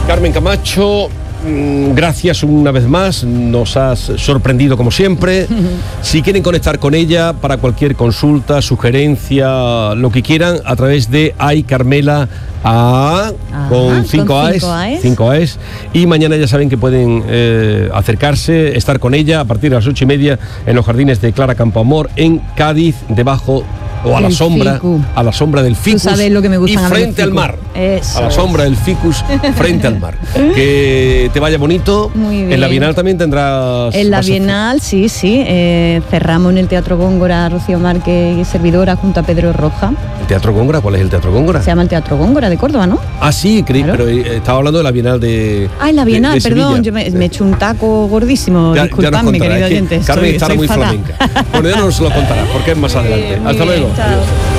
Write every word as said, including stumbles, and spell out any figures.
Carmen Camacho, gracias una vez más, nos has sorprendido como siempre. Si quieren conectar con ella para cualquier consulta, sugerencia, lo que quieran, a través de Ay Carmela A, ah, con cinco A's, cinco A's, y mañana ya saben que pueden eh, acercarse, estar con ella a partir de las ocho y media en los jardines de Clara Campoamor en Cádiz, debajo o a la sombra, ficu. a la sombra del ficus, lo que me y frente al mar. Eso a la sombra es. del ficus frente al mar. Que te vaya bonito. Muy bien. En la Bienal también tendrás. En la Bienal, sí, sí. Eh, cerramos en el Teatro Góngora, Rocío Márquez y servidora junto a Pedro Roja. ¿El Teatro Góngora? ¿Cuál es el Teatro Góngora? Se llama el Teatro Góngora de Córdoba, ¿no? Ah, sí, creí, claro. pero eh, estaba hablando de la Bienal de. Ah, en la Bienal, de, de perdón, yo me, me he hecho un taco gordísimo. Ya, disculpadme, ya querido oyente. Carmen soy, estará soy muy fada. flamenca. Bueno, ya nos lo contará, porque es más adelante. Muy Hasta bien, luego. chao. Adiós.